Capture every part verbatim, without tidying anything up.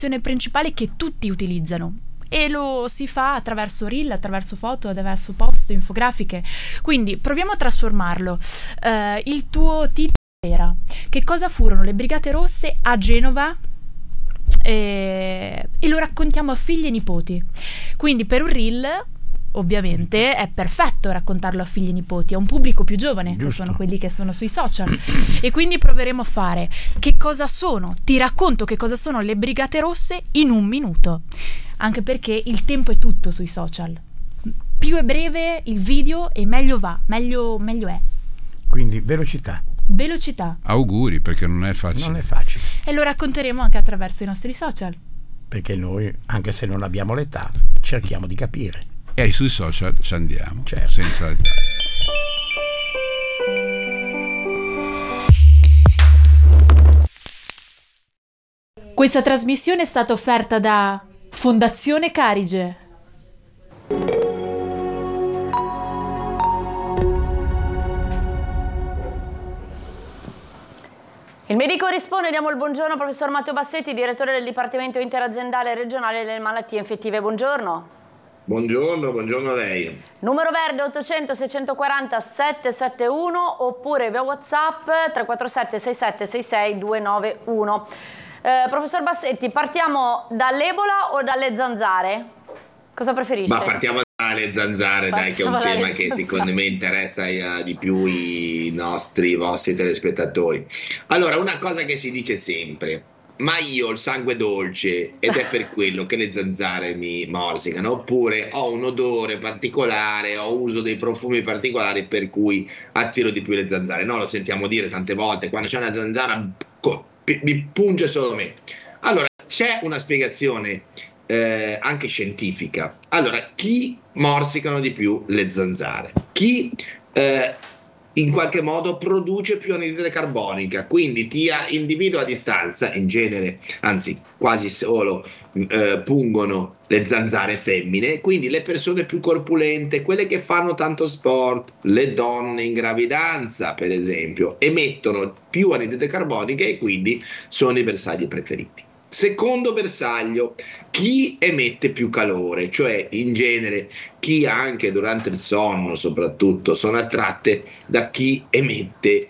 principale che tutti utilizzano. E lo si fa attraverso reel, attraverso foto, attraverso post, infografiche. Quindi proviamo a trasformarlo. Uh, il tuo titolo era: che cosa furono le Brigate Rosse a Genova? E, e lo raccontiamo a figli e nipoti. Quindi per un reel ovviamente è perfetto raccontarlo a figli e nipoti, a un pubblico più giovane, Giusto. che sono quelli che sono sui social. E quindi proveremo a fare: che cosa sono? Ti racconto che cosa sono le Brigate Rosse in un minuto. Anche perché il tempo è tutto sui social. Più è breve il video e meglio va, meglio, meglio è. Quindi velocità. Velocità. Auguri, perché non è facile. Non è facile. E lo racconteremo anche attraverso i nostri social. Perché noi, anche se non abbiamo l'età, cerchiamo di capire. E sui social ci andiamo, certo. Senza l'età. Questa trasmissione è stata offerta da Fondazione Carige. Il medico risponde, diamo il buongiorno al professor Matteo Bassetti, direttore del Dipartimento Interaziendale Regionale delle Malattie Infettive. Buongiorno. Buongiorno, buongiorno a lei. Numero verde ottocento seicentoquaranta settecentosettantuno oppure via WhatsApp tre quattro sette sei sette sei sei due nove uno. Eh, professor Bassetti, partiamo dall'Ebola o dalle zanzare? Cosa preferisce? Ma partiamo dalle zanzare, partiamo dai, che è un tema che zanzare. Secondo me interessa uh, di più i nostri, i vostri telespettatori. Allora, una cosa che si dice sempre: ma io ho il sangue dolce ed è per quello che le zanzare mi morsicano, oppure ho un odore particolare, ho uso dei profumi particolari per cui attiro di più le zanzare. No, lo sentiamo dire tante volte: quando c'è una zanzara mi punge solo me. Allora, c'è una spiegazione eh, anche scientifica. Allora, chi morsicano di più le zanzare? Chi eh, in qualche modo produce più anidride carbonica, quindi ti individua a distanza, in genere, anzi quasi solo eh, pungono le zanzare femmine, quindi le persone più corpulente, quelle che fanno tanto sport, le donne in gravidanza per esempio, emettono più anidride carbonica e quindi sono i bersagli preferiti. Secondo bersaglio, chi emette più calore, cioè in genere chi anche durante il sonno soprattutto sono attratte da chi emette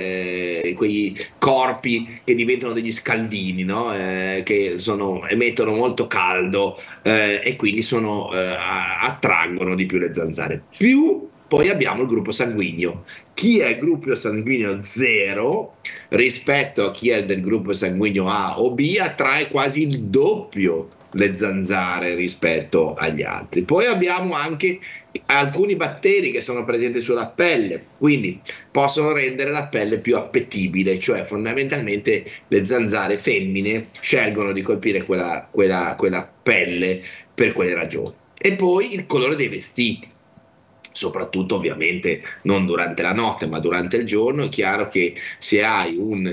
eh, quei corpi che diventano degli scaldini, no? eh, che sono, emettono molto caldo eh, e quindi sono, eh, attraggono di più le zanzare. Più poi abbiamo il gruppo sanguigno. Chi è il gruppo sanguigno zero rispetto a chi è del gruppo sanguigno A o B attrae quasi il doppio le zanzare rispetto agli altri. Poi abbiamo anche alcuni batteri che sono presenti sulla pelle, quindi possono rendere la pelle più appetibile, cioè fondamentalmente le zanzare femmine scelgono di colpire quella, quella, quella pelle per quelle ragioni. E poi il colore dei vestiti. Soprattutto ovviamente non durante la notte ma durante il giorno. È chiaro che se hai un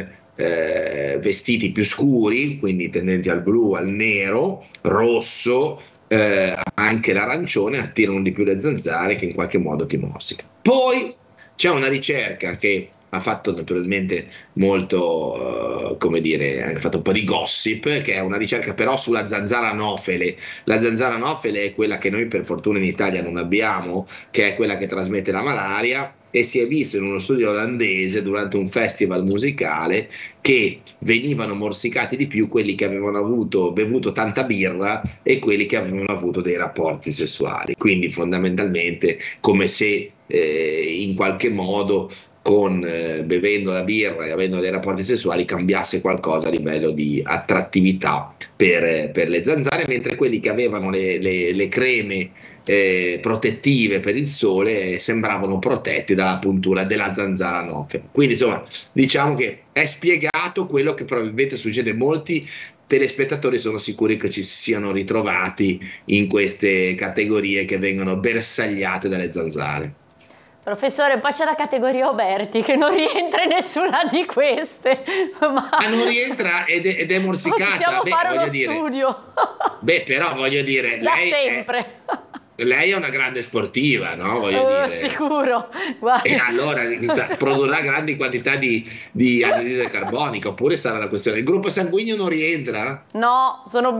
eh, vestiti più scuri, quindi tendenti al blu, al nero, rosso, eh, anche l'arancione, attirano di più le zanzare che in qualche modo ti morsicano. Poi c'è una ricerca che ha fatto naturalmente molto, uh, come dire, ha fatto un po' di gossip, che è una ricerca però sulla zanzara anofele. La zanzara anofele è quella che noi per fortuna in Italia non abbiamo, che è quella che trasmette la malaria, e si è visto in uno studio olandese durante un festival musicale che venivano morsicati di più quelli che avevano avuto, bevuto tanta birra e quelli che avevano avuto dei rapporti sessuali. Quindi fondamentalmente come se eh, in qualche modo con eh, bevendo la birra e avendo dei rapporti sessuali cambiasse qualcosa a livello di attrattività per, per le zanzare, mentre quelli che avevano le, le, le creme eh, protettive per il sole eh, sembravano protetti dalla puntura della zanzara anofela. Quindi insomma diciamo che è spiegato quello che probabilmente succede. Molti telespettatori sono sicuri che ci siano ritrovati in queste categorie che vengono bersagliate dalle zanzare. Professore, poi c'è la categoria Oberti che non rientra in nessuna di queste. Ma ah, non rientra ed è, ed è morsicata. Possiamo Beh, fare uno dire, studio. Beh, però voglio dire, da lei sempre. È, lei è una grande sportiva, no? Voglio Eh, dire. sicuro. Guarda. E allora sa- produrrà grandi quantità di, di anidride carbonica, oppure sarà la questione. Il gruppo sanguigno non rientra? No, sono